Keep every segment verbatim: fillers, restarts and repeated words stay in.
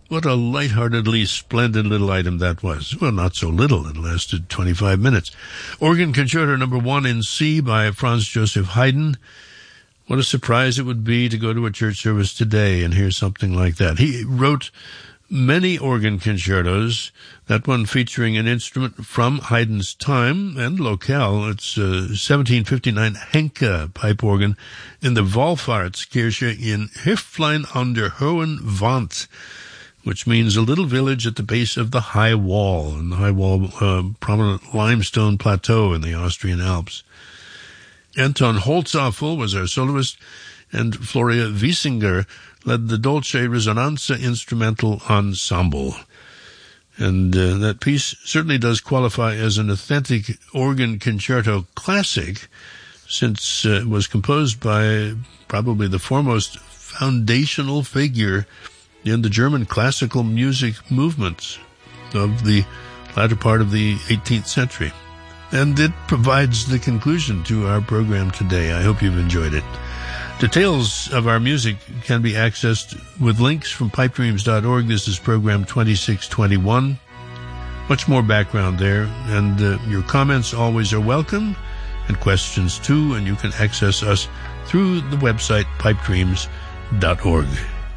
What a lightheartedly splendid little item that was. Well, not so little. It lasted twenty-five minutes. Organ Concerto number one in C by Franz Joseph Haydn. What a surprise it would be to go to a church service today and hear something like that. He wrote many organ concertos, that one featuring an instrument from Haydn's time and locale. It's uh, seventeen fifty-nine Henke pipe organ in the Wallfahrtskirche in Höflein an der Hohen Wand, which means a little village at the base of the high wall, and the high wall, uh, prominent limestone plateau in the Austrian Alps. Anton Holzapfel was our soloist, and Floria Wiesinger led the Dolce Risonanza Instrumental Ensemble. And uh, that piece certainly does qualify as an authentic organ concerto classic, since uh, it was composed by probably the foremost foundational figure in the German classical music movements of the latter part of the eighteenth century. And it provides the conclusion to our program today. I hope you've enjoyed it. Details of our music can be accessed with links from pipe dreams dot org. This is program twenty-six twenty-one. Much more background there, and uh, your comments always are welcome, and questions too, and you can access us through the website pipe dreams dot org.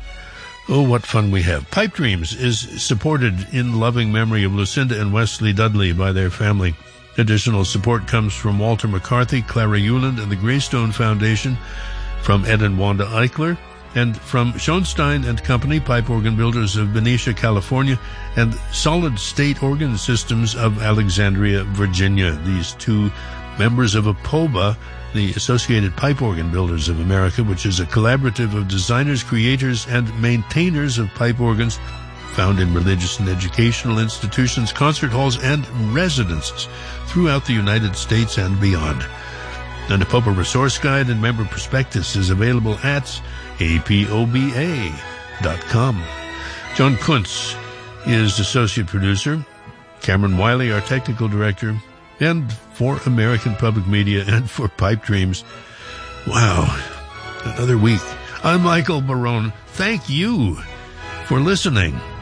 Oh, what fun we have. Pipe Dreams is supported in loving memory of Lucinda and Wesley Dudley by their family. Additional support comes from Walter McCarthy, Clara Euland, and the Greystone Foundation, from Ed and Wanda Eichler, and from Schoenstein and Company, pipe organ builders of Benicia, California, and Solid State Organ Systems of Alexandria, Virginia. These two members of APOBA, the Associated Pipe Organ Builders of America, which is a collaborative of designers, creators, and maintainers of pipe organs found in religious and educational institutions, concert halls, and residences throughout the United States and beyond. An APOBA resource guide and member prospectus is available at A P O B A dot com. John Kuntz is associate producer, Cameron Wiley, our technical director, and for American Public Media and for Pipe Dreams. Wow, another week. I'm Michael Barone. Thank you for listening.